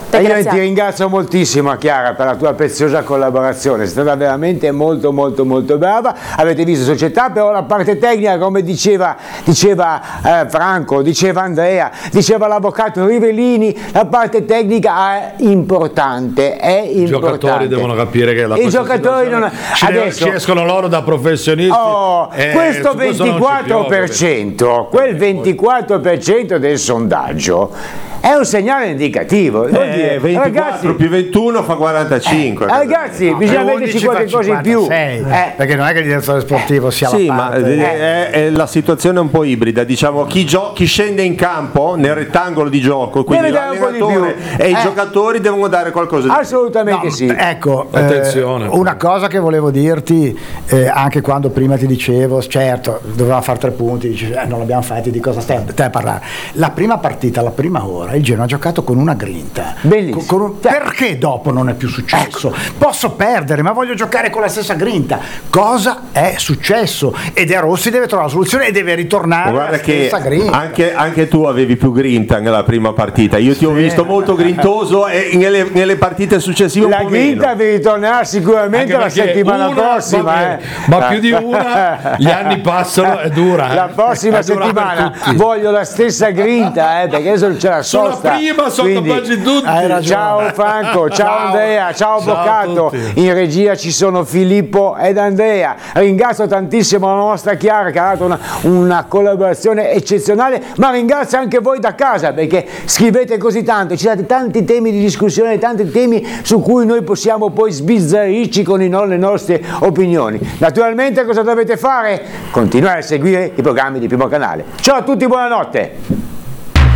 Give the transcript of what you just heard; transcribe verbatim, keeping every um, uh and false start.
Io ti ringrazio moltissimo, Chiara, per la tua preziosa collaborazione, sei stata veramente molto molto molto brava. Avete visto società, però la parte tecnica, come diceva, diceva eh, Franco, diceva Andrea, diceva l'avvocato Rivellini, la parte tecnica è importante, è importante. I giocatori devono capire che la I giocatori non... ci, adesso... ci escono loro da professionisti. Oh, eh, questo ventiquattro per cento, quel ventiquattro per cento del sondaggio è un segnale indicativo. Vuol eh, dire, ventiquattro ragazzi, più ventuno fa quarantacinque. Eh, ragazzi, no, bisogna metterci qualche cosa in più. Eh. Perché non è che il direttore sportivo sia sì, la parte. ma è, è la situazione è un po' ibrida. Diciamo, chi, gio- chi scende in campo nel rettangolo di gioco, quindi l'allenatore e eh. i giocatori devono dare qualcosa di più. Assolutamente no, sì. Ecco, attenzione. Eh, una cosa che volevo dirti, eh, anche quando prima ti dicevo, certo, doveva fare tre punti, dici, eh, non l'abbiamo fatti, di cosa stai, stai a parlare? La prima partita, la prima ora, il Genoa ha giocato con una grinta. Bellissimo. Con un... Perché dopo non è più successo? Ecco. Posso perdere, ma voglio giocare con la stessa grinta. Cosa è successo? E De Rossi deve trovare la soluzione e deve ritornare Guarda alla stessa che grinta. Anche, anche tu avevi più grinta nella prima partita. Io ti ho sì. visto molto grintoso e nelle, nelle partite successive la un po' grinta meno. vi ritornerà sicuramente la settimana una, prossima. Vabbè, eh. Ma più di una, gli anni passano, è dura. La eh. prossima è dura settimana voglio la stessa grinta, eh, perché adesso c'è la sosta. Sulla prima sono Quindi, capaci tutti. ciao Franco, ciao, ciao Andrea, ciao Ciao Avvocato. In regia ci sono Filippo ed Andrea. Ringrazio tantissimo la nostra Chiara che ha dato una, una collaborazione eccezionale, ma ringrazio anche voi da casa perché scrivete così tanto, ci date tanti temi di discussione, tanti temi su cui noi possiamo poi sbizzarrirci con i no, le nostre opinioni. Naturalmente cosa dovete fare? Continuare a seguire i programmi di Primo Canale. Ciao a tutti, buonanotte.